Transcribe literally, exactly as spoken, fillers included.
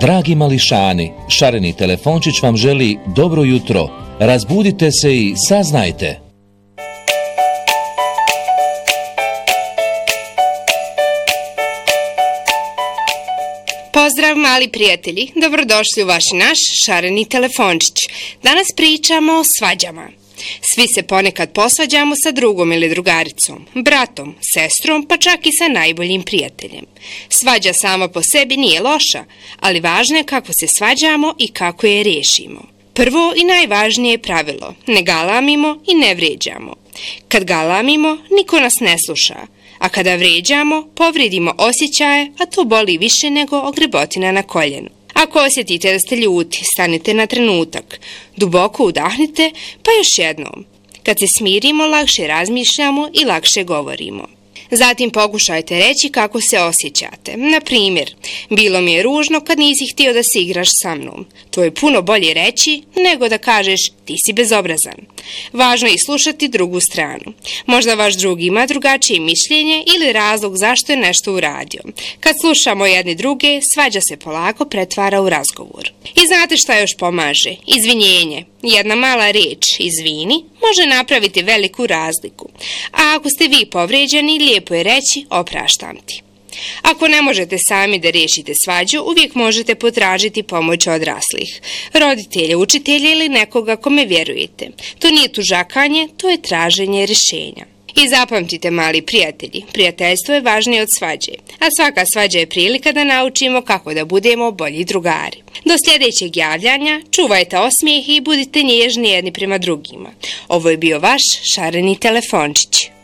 Dragi mališani, šareni telefončić vam želi dobro jutro. Razbudite se i saznajte. Pozdrav mali prijatelji, dobrodošli u vaš naš šareni telefončić. Danas pričamo o svađama. Svi se ponekad posvađamo sa drugom ili drugaricom, bratom, sestrom, pa čak i sa najboljim prijateljem. Svađa sama po sebi nije loša, ali važno je kako se svađamo i kako je riješimo. Prvo i najvažnije je pravilo, ne galamimo i ne vrijeđamo. Kad galamimo, niko nas ne sluša, a kada vrijeđamo, povrijedimo osjećaje, a to boli više nego ogrebotina na koljenu. Ako osjetite da ste ljuti, stanite na trenutak, duboko udahnite, pa još jednom. Kad se smirimo, lakše razmišljamo i lakše govorimo. Zatim pokušajte reći kako se osjećate. Na primjer, bilo mi je ružno kad nisi htio da se igraš sa mnom. To je puno bolje reći nego da kažeš ti si bezobrazan. Važno je i slušati drugu stranu. Možda vaš drug ima drugačije mišljenje ili razlog zašto je nešto uradio. Kad slušamo jedni druge, svađa se polako pretvara u razgovor. I znate šta još pomaže? Izvinjenje. Jedna mala riječ, izvini, može napraviti veliku razliku. A ako ste vi povrijeđeni, lijepo je reći opraštam ti. Ako ne možete sami da riješite svađu, uvijek možete potražiti pomoć odraslih, roditelja, učitelja ili nekoga kome vjerujete. To nije tužakanje, to je traženje rješenja. I zapamtite, mali prijatelji, prijateljstvo je važnije od svađe, a svaka svađa je prilika da naučimo kako da budemo bolji drugari. Do sljedećeg javljanja čuvajte osmijeh i budite nježni jedni prema drugima. Ovo je bio vaš šareni telefončić.